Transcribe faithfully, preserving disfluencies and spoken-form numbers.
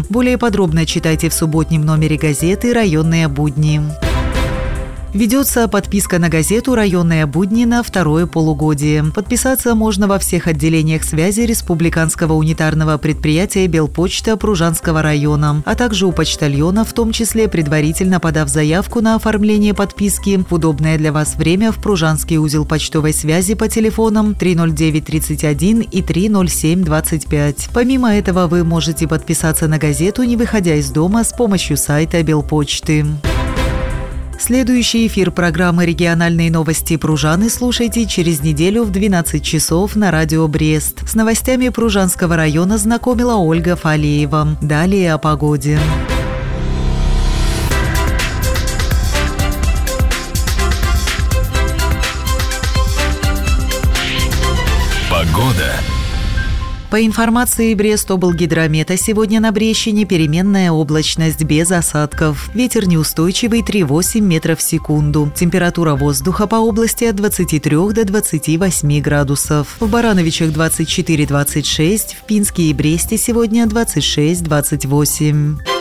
района. Более подробно читайте в субботнем номере газеты «Районные будни». Ведется подписка на газету «Районные будни» на второе полугодие. Подписаться можно во всех отделениях связи Республиканского унитарного предприятия «Белпочта» Пружанского района, а также у почтальона, в том числе предварительно подав заявку на оформление подписки в удобное для вас время в Пружанский узел почтовой связи по телефонам три ноль девять тридцать один и три ноль семь двадцать пять. Помимо этого, вы можете подписаться на газету, не выходя из дома, с помощью сайта Белпочты. Следующий эфир программы «Региональные новости Пружаны» слушайте через неделю в двенадцать часов на радио Брест. С новостями Пружанского района знакомила Ольга Фалеева. Далее о погоде. Погода. По информации Брест-облгидромета, сегодня на Брещине переменная облачность без осадков. Ветер неустойчивый три целых восемь десятых метров в секунду. Температура воздуха по области от двадцати трёх до двадцати восьми градусов. В Барановичах двадцать четыре - двадцать шесть, в Пинске и Бресте сегодня двадцать шесть - двадцать восемь.